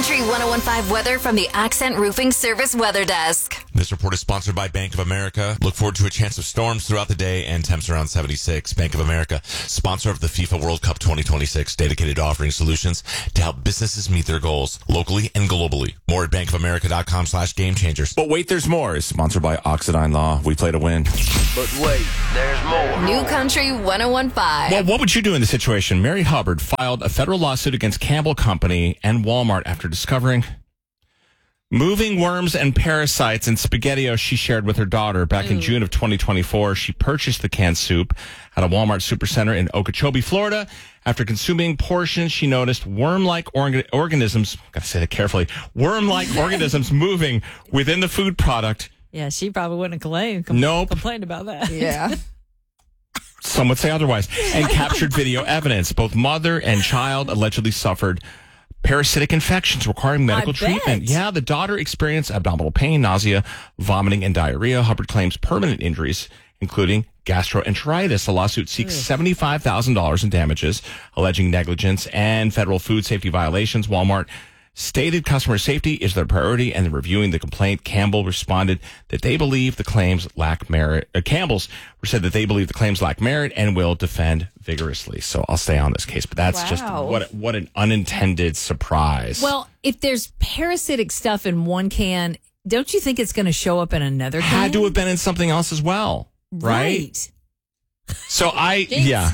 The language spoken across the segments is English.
Country 101.5 weather from the Accent Roofing Service Weather Desk. This report is sponsored by Bank of America. Look forward to a chance of storms throughout the day and temps around 76. Bank of America, sponsor of the FIFA World Cup 2026, dedicated to offering solutions to help businesses meet their goals locally and globally. More at bankofamerica.com/game changers. But wait, there's more is sponsored by Oxidine Law. We play to win. But wait, there's more. New Country 101.5. Well, what would you do in this situation? Mary Hubbard filed a federal lawsuit against Campbell Company and Walmart after discovering moving worms and parasites in SpaghettiOs she shared with her daughter. Back in June of 2024, she purchased the canned soup at a Walmart supercenter in Okeechobee, Florida. After consuming portions, she noticed worm-like organisms, gotta say that carefully, worm-like organisms moving within the food product. Yeah, she probably wouldn't have complained about that. Yeah. Some would say otherwise. And captured video evidence. Both mother and child allegedly suffered parasitic infections requiring medical treatment. Yeah, the daughter experienced abdominal pain, nausea, vomiting, and diarrhea. Hubbard claims permanent injuries, including gastroenteritis. The lawsuit seeks $75,000 in damages, alleging negligence and federal food safety violations. Walmart stated customer safety is their priority, and in reviewing the complaint, Campbell responded that they believe the claims lack merit. Campbell's said that they believe the claims lack merit and will defend vigorously. So I'll stay on this case, but that's just what an unintended surprise. Well, if there's parasitic stuff in one can, don't you think it's going to show up in another can? Had to have been in something else as well, right? So I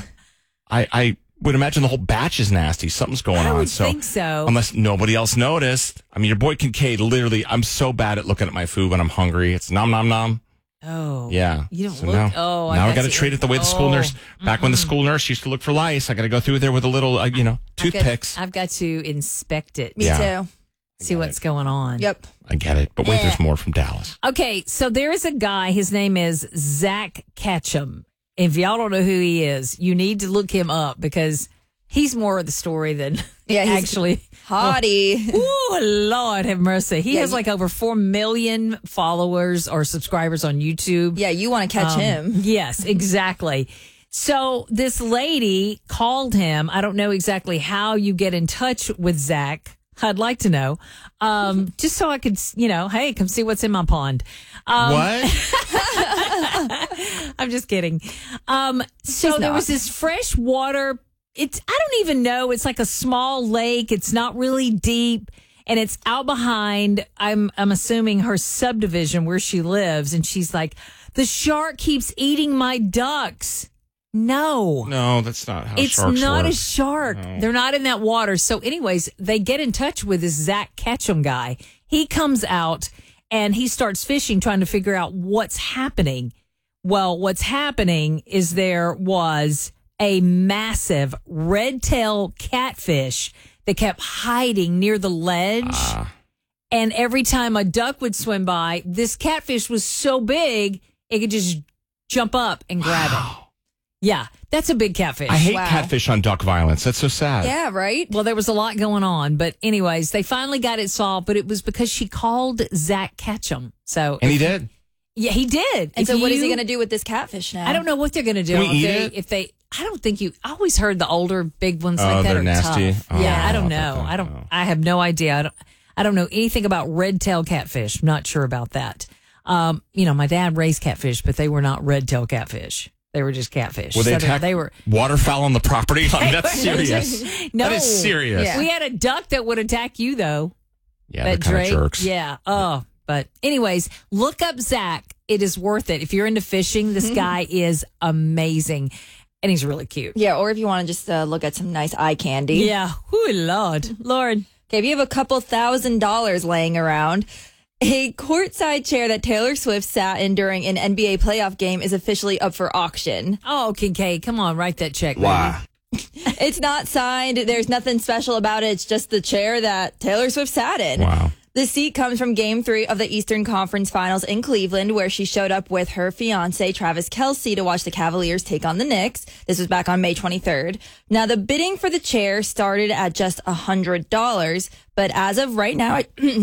would imagine the whole batch is nasty. Something's going on. I would think so. Unless nobody else noticed. I mean, your boy Kincaid, literally, I'm so bad at looking at my food when I'm hungry. It's nom, nom, nom. Oh. Yeah. You don't so look. Now I got to treat it the way the school nurse, back when the school nurse used to look for lice, I got to go through there with a little, toothpicks. I've got to inspect it. Me too. See what's going on. Yep. I get it. But wait, there's more from Dallas. Okay, so there is a guy, his name is Zach Ketchum. If y'all don't know who he is, you need to look him up because he's more of the story than he's actually. Hottie. Oh, Lord have mercy. He has like over 4 million followers or subscribers on YouTube. Yeah, you want to catch him. Yes, exactly. So this lady called him. I don't know exactly how you get in touch with Zach. I'd like to know. Just so I could, hey, come see what's in my pond. What? I'm just kidding. So there was this fresh water. I don't even know. It's like a small lake. It's not really deep. And it's out behind, I'm assuming, her subdivision where she lives. And she's like, the shark keeps eating my ducks. No, that's not how it's sharks not work. a shark. No. They're not in that water. So anyways, they get in touch with this Zach Ketchum guy. He comes out and he starts fishing, trying to figure out what's happening. Well, what's happening is there was a massive red-tailed catfish that kept hiding near the ledge. And every time a duck would swim by, this catfish was so big, it could just jump up and grab it. Yeah, that's a big catfish. I hate catfish on duck violence. That's so sad. Yeah, right? Well, there was a lot going on. But anyways, they finally got it solved. But it was because she called Zach Ketchum. And he did? Yeah, he did. And so what is he going to do with this catfish now? I don't know what they're going to do. Can we eat it? If they, I don't think I always heard the older big ones like that they're are nasty. tough. Oh, yeah, I don't know. know. I have no idea. I don't know anything about red-tailed catfish. I'm not sure about that. My dad raised catfish, but they were not red-tailed catfish. They were just catfish. Were they were waterfowl on the property? I mean, that's serious. No. That is serious. Yeah. We had a duck that would attack you, though. Yeah, they're kind of jerks. Yeah. Oh, but anyways, look up Zach. It is worth it. If you're into fishing, this guy is amazing. And he's really cute. Yeah, or if you want to just look at some nice eye candy. Yeah. Ooh, Lord. Okay, if you have a couple $1,000s laying around, a courtside chair that Taylor Swift sat in during an NBA playoff game is officially up for auction. Oh, Kincaid, come on, write that check. Why? It's not signed. There's nothing special about it. It's just the chair that Taylor Swift sat in. Wow. The seat comes from Game 3 of the Eastern Conference Finals in Cleveland, where she showed up with her fiancé, Travis Kelce, to watch the Cavaliers take on the Knicks. This was back on May 23rd. Now, the bidding for the chair started at just $100, but as of right now,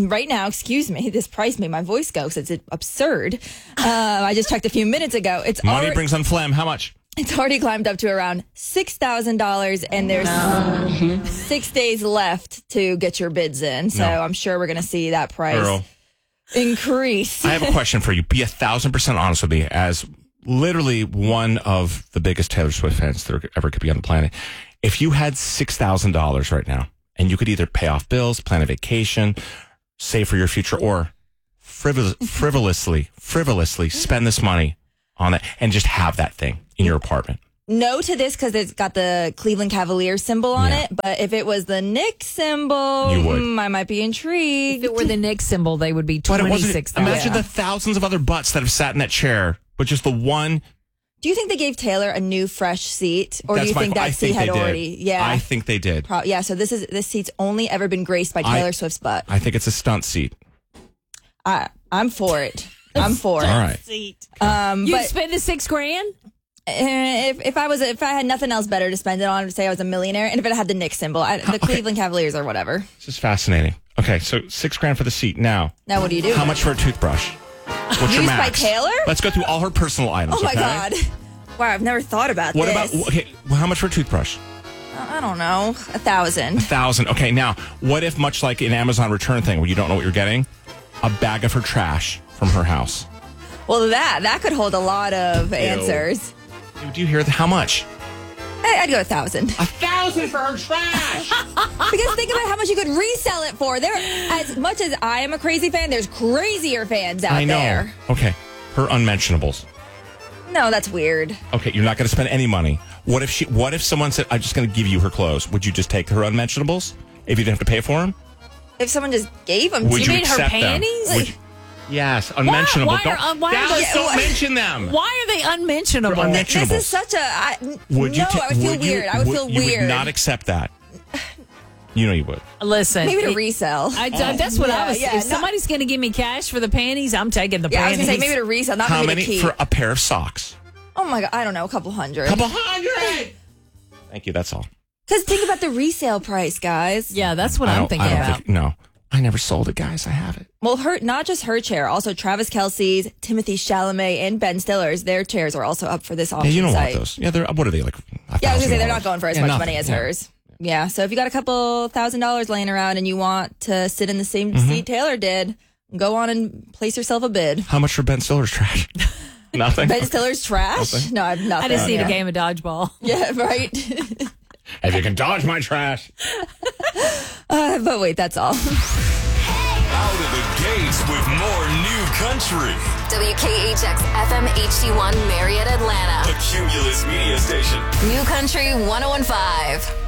this price made my voice go, because it's absurd. I just checked a few minutes ago. Money brings on phlegm. How much? It's already climbed up to around $6,000, and there's 6 days left to get your bids in. So I'm sure we're going to see that price increase. I have a question for you. Be 1,000% honest with me, as literally one of the biggest Taylor Swift fans there ever could be on the planet. If you had $6,000 right now, and you could either pay off bills, plan a vacation, save for your future, or frivolously spend this money on it and just have that thing in your apartment. No to this because it's got the Cleveland Cavaliers symbol on it. But if it was the Knicks symbol, you would. I might be intrigued. If it were the Knicks symbol, they would be $26,000. Imagine the thousands of other butts that have sat in that chair, but just the one. Do you think they gave Taylor a new fresh seat, or do you think that seat had already? Yeah, I think they did. So this seat's only ever been graced by Taylor Swift's butt. I think it's a stunt seat. I'm for it. I'm for it. All right. You'd spend the $6,000? If I had nothing else better to spend it on, I'd say I was a millionaire. And if it had the Knicks symbol, the Cleveland Cavaliers or whatever. This is fascinating. Okay, so $6,000 for the seat. Now what do you do? How much for a toothbrush? What's your Used max? by Taylor? Let's go through all her personal items. Oh my okay? God! Wow, I've never thought about what this. about how much for a toothbrush? I don't know. 1,000. 1,000. Okay, now what if, much like an Amazon return thing where you don't know what you're getting, a bag of her trash from her house? Well, that could hold a lot of answers. Do you hear how much? I'd go 1,000. 1,000 for her trash. Because think about how much you could resell it for. There, as much as I am a crazy fan, there's crazier fans out there. Okay, her unmentionables. No, that's weird. Okay, you're not going to spend any money. What if someone said, "I'm just going to give you her clothes"? Would you just take her unmentionables if you didn't have to pay for them? If someone just gave them to Would me, you mean her accept panties? them? Yes, unmentionable. Why Don't mention them. Why are they unmentionable? They're unmentionable. This is such a. I would feel weird. I would feel weird. You would not accept that. You know you would. Listen, maybe to resell. That's what I was. If somebody's going to give me cash for the panties, I'm taking the panties. I was going to say maybe to resell, not maybe to keep. For a pair of socks? Oh my God, I don't know, a couple hundred. Thank you. That's all. Because think about the resale price, guys. Yeah, that's what I'm thinking about. No, I never sold it, guys. I have it. Well, not just her chair, also Travis Kelce's, Timothy Chalamet, and Ben Stiller's. Their chairs are also up for this auction you don't site. Want those. Yeah, what are they, like $1,000? Yeah, I was going to say, they're not going for as much money as hers. Yeah, so if you got a couple $1,000 laying around and you want to sit in the same seat Taylor did, go on and place yourself a bid. How much for Ben Stiller's trash? Nothing. Ben Stiller's trash? Nothing. No, I have nothing. I just need a game of dodgeball. Yeah, right. If you can dodge my trash. But wait, that's all. Out of the gates with more new country. WKHX FM HD1 Marietta, Atlanta. A Cumulus Media Station. New Country 1015.